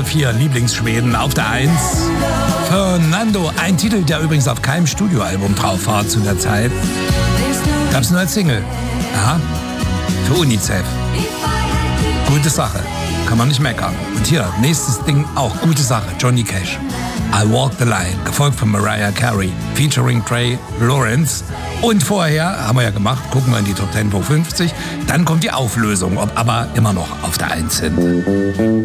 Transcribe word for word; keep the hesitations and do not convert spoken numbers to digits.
unsere vier Lieblingsschweden auf der eins. Fernando, ein Titel, der übrigens auf keinem Studioalbum drauf war zu der Zeit. Gab's nur als Single. Ja, für UNICEF. Gute Sache, kann man nicht meckern. Und hier, nächstes Ding auch gute Sache, Johnny Cash. I Walk the Line, gefolgt von Mariah Carey, featuring Trey Lawrence. Und vorher, haben wir ja gemacht, gucken wir in die Top zehn vor fünfzig, dann kommt die Auflösung, ob aber immer noch auf der eins sind.